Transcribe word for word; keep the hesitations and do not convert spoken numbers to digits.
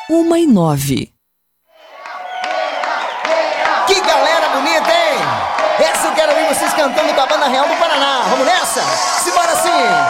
uma e nove. Que galera bonita, hein? Essa eu quero ouvir vocês cantando com a Banda Real do Paraná. Vamos nessa? Simbora assim!